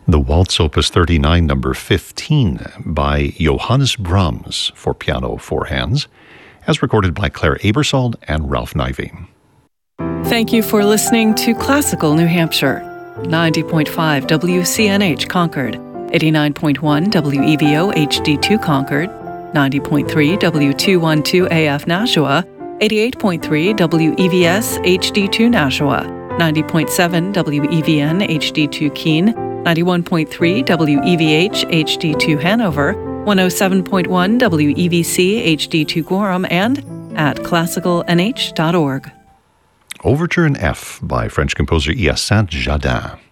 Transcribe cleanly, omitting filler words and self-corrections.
The Waltz Opus 39, number 15, by Johannes Brahms for piano, four hands, as recorded by Claire Aebersold and Ralph Nivey. Thank you for listening to Classical New Hampshire. 90.5 WCNH Concord, 89.1 WEVO HD2 Concord, 90.3 W212 AF Nashua, 88.3 WEVS HD2 Nashua, 90.7 WEVN HD2 Keene, 91.3 WEVH HD2 Hanover, 107.1 WEVC HD2 Gorham, and at classicalnh.org. Overture in F by French composer Hyacinthe Jardin.